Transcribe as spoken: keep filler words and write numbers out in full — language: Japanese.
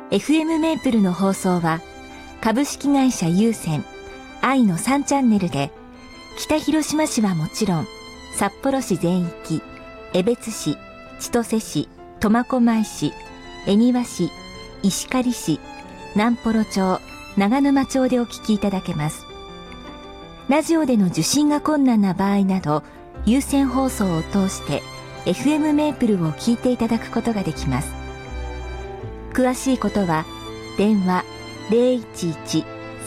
エフエム メープルの放送は株式会社有線愛のさんチャンネルで北広島市はもちろん札幌市全域、江別市、千歳市、苫小牧市、恵庭市、石狩市、南幌町、長沼町でお聞きいただけます。ラジオでの受信が困難な場合など、有線放送を通して エフエム メープルを聞いていただくことができます。詳しいことは電話 ゼロいちいち